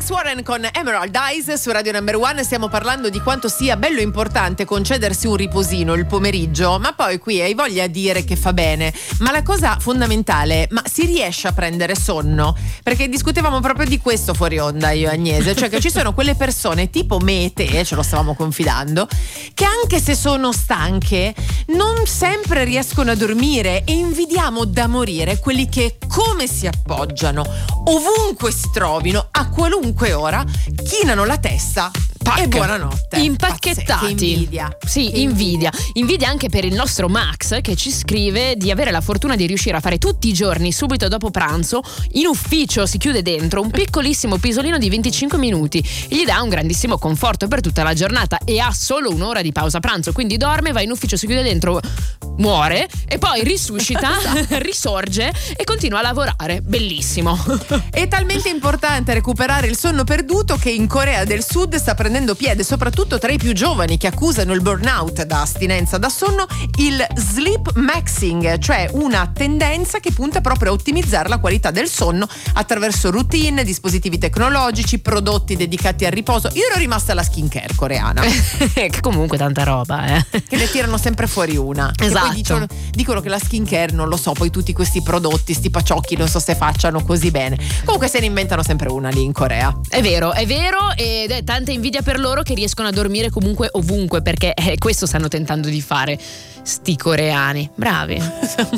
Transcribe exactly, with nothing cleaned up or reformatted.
Alex Warren con Emerald Eyes su Radio Number One. Stiamo parlando di quanto sia bello e importante concedersi un riposino il pomeriggio, ma poi qui hai voglia di dire che fa bene. Ma la cosa fondamentale, ma si riesce a prendere sonno? Perché discutevamo proprio di questo fuori onda io e Agnese, cioè che ci sono quelle persone tipo me e te, ce lo stavamo confidando, che anche se sono stanche non sempre riescono a dormire, e invidiamo da morire quelli che come si appoggiano ovunque si trovino a qualunque ora, chinano la testa Pac. e buonanotte. Impacchettati. Pazzesco, che invidia. Sì, che invidia. Invidia anche per il nostro Max, che ci scrive di avere la fortuna di riuscire a fare tutti i giorni, subito dopo pranzo, in ufficio, si chiude dentro un piccolissimo pisolino di venticinque minuti. Gli dà un grandissimo conforto per tutta la giornata e ha solo un'ora di pausa pranzo, quindi dorme, va in ufficio, si chiude dentro, muore e poi risuscita, risorge e continua a lavorare. Bellissimo. È talmente importante recuperare il sonno perduto che in Corea del Sud sta prendendo piede, soprattutto tra i più giovani che accusano il burnout da astinenza da sonno, il sleep maxing, cioè una tendenza che punta proprio a ottimizzare la qualità del sonno attraverso routine, dispositivi tecnologici, prodotti dedicati al riposo. Io ero rimasta alla skincare coreana. Che comunque tanta roba, eh. Che ne tirano sempre fuori una. Esatto. Poi dicono, dicono che la skincare, non lo so, poi tutti questi prodotti, sti paciocchi, non so se facciano così bene. Comunque se ne inventano sempre una lì in Corea. È vero, è vero, ed è tanta invidia per loro che riescono a dormire comunque ovunque, perché eh, questo stanno tentando di fare sti coreani. Bravi.